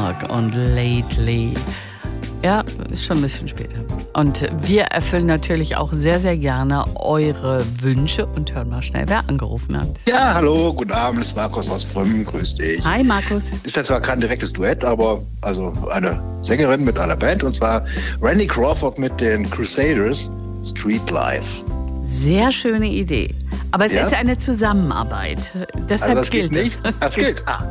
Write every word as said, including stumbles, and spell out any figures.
Park und Lately. Ja, ist schon ein bisschen später. Und wir erfüllen natürlich auch sehr, sehr gerne eure Wünsche und hören mal schnell, wer angerufen hat. Ja, hallo, guten Abend, das ist Markus aus Brümmen, grüß dich. Hi Markus. Ist ja zwar kein direktes Duett, aber also eine Sängerin mit einer Band, und zwar Randy Crawford mit den Crusaders, Street Life. Sehr schöne Idee. Aber es Ja? ist eine Zusammenarbeit. Deshalb Also das gilt geht es. nicht. Das gilt. Ah.